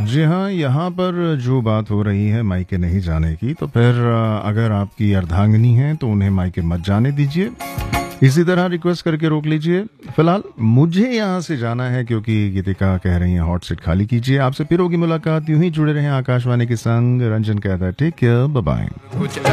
जी हाँ, यहाँ पर जो बात हो रही है मायके नहीं जाने की, तो फिर अगर आपकी अर्धांगिनी है तो उन्हें मायके मत जाने दीजिए। इसी तरह रिक्वेस्ट करके रोक लीजिए। फिलहाल मुझे यहाँ से जाना है क्योंकि गीतिका कह रही हैं हॉट सीट खाली कीजिए। आपसे फिर होगी मुलाकात, यूं ही जुड़े रहें आकाशवाणी के संग। रंजन कहता है टेक केयर, बाय बाय।